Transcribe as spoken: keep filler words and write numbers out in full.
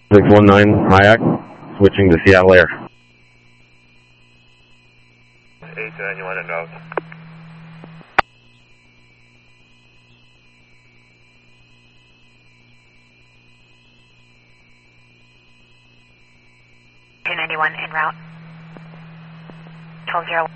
six one nine Hayak, switching to Seattle Air. eight ninety-one and out. two ninety-one en route. twelve oh one.